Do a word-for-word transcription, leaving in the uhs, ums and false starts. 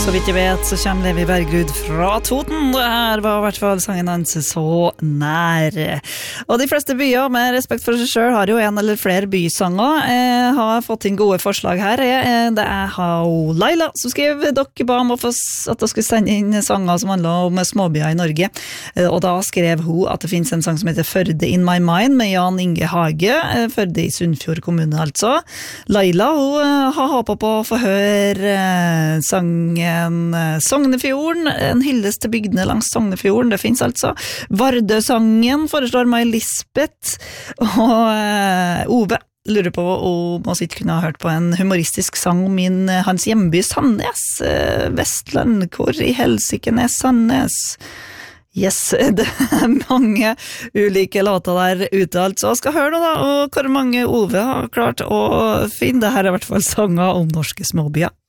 Så vidt jeg vet så kommer Levi Bergrud fra Toten. Det her var i hvert fall sangen hans så nær. Og de fleste byer med respekt for seg selv har jo en eller flere bysanger. Jeg har fått inn gode forslag her. Det er Laila som skrev dere ba om at dere skulle sende inn sanger som handler om småbyer i Norge. Og da skrev hun at det finnes en sang som heter Førde in my mind med Jan Inge Hage. Førde i Sunnfjord kommune altså. Laila hun har håpet på å få høre sangen Sognefjorden, en hyllest til bygdene langs Sognefjorden, det finnes altså. Vardøsangen foreslår meg Lisbeth, og uh, Ove lurer på om man ikke kunne ha hørt på en humoristisk sang om min, hans hjemby Sandnes, uh, Vestland, hvor i Helsikenes Sandnes. Yes, det er mange ulike låter der ute, altså. Skal høre nå da, og hvor mange Ove har klart å finne. Det her er i hvert fall sanger om norske småbyer.